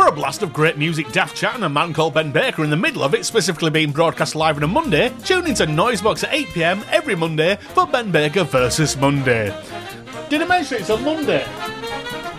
For a blast of great music, daft chat and a man called Ben Baker in the middle of it, specifically being broadcast live on a Monday, tune into Noisebox at 8pm every Monday for Ben Baker versus Monday. Did I mention it's on Monday?